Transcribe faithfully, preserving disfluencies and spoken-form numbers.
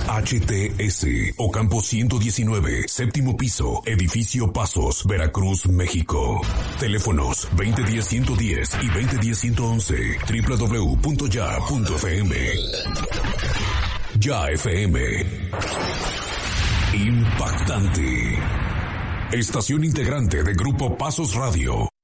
H T S, Ocampo ciento diecinueve, séptimo piso, edificio Pasos, Veracruz, México. Teléfonos veinte diez ciento diez y veinte diez ciento once, doble u doble u doble u punto ya punto f m. Ya F M. Impactante. Estación integrante de Grupo Pasos Radio.